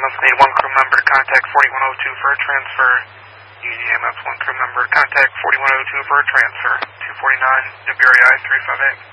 EMS need one crew member to contact 4102 for a transfer. Union EMS one crew member to contact 4102 for a transfer. 249 WREI 358.